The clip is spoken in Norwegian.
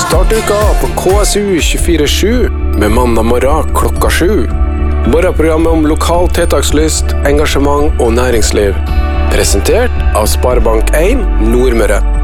Start uka på KSU 24/7 med mandag morgen klokka 7. Morgenprogrammet om lokal tiltakslyst, engasjement og næringsliv. Presentert av Sparebank 1 Nordmøre.